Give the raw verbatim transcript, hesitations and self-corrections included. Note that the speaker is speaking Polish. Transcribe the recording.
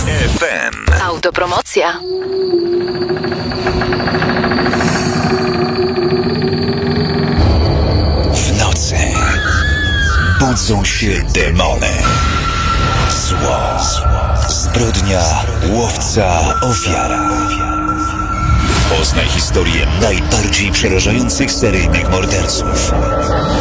F M. Autopromocja. W nocy budzą się demony. Zło, zbrodnia, łowca, ofiara. Poznaj historię najbardziej przerażających seryjnych morderców.